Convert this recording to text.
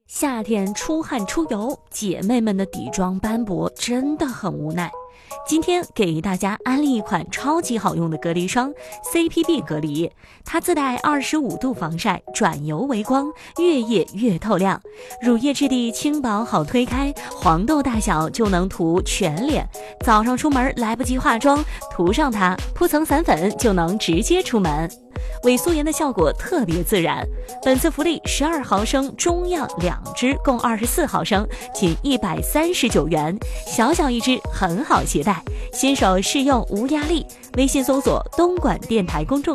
夏天出汗出油，姐妹们的底妆斑驳，真的很无奈。今天给大家安利一款超级好用的隔离霜 CPB 隔离，它自带25度防晒，转油为光，越夜越透亮。乳液质地轻薄好推开，黄豆大小就能涂全脸。早上出门来不及化妆，涂上它，铺层散粉就能直接出门。伪素颜的效果特别自然。本次福利12毫升中样2支，共24毫升，仅139元，小小一支，很好携带。新手试用无压力。微信搜索东莞电台公众